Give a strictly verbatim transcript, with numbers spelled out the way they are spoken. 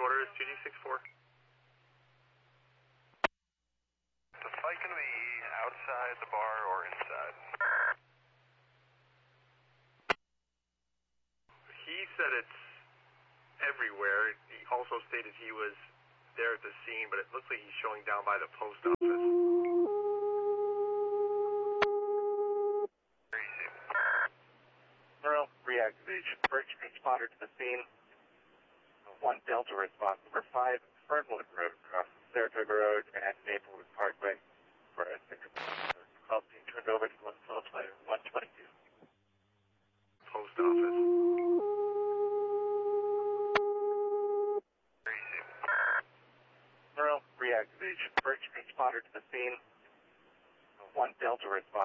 quarters, two D six four. Is the fight going to be outside the bar or inside? He said it's everywhere. He also stated he was there at the scene, but it looks like he's showing down by the post office. Neural reactivation. First responder to the scene. One Delta response. Number five, Fernwood Road, across Saratoga Road and Maplewood Parkway. For a second, call being turned over to one call player one twenty-two. Post office. Neural reactivation. First responder to the scene. One Delta response.